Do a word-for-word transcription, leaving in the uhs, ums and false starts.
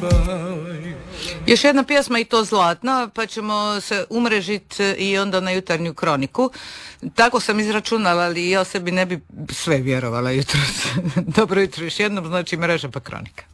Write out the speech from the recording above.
Još jedna pjesma i to zlatna, pa ćemo se umrežiti i onda na jutarnju kroniku. Tako sam izračunala, ali ja sebi ne bi sve vjerovala jutros. Dobro jutro još jednom, znači mreža pa kronika.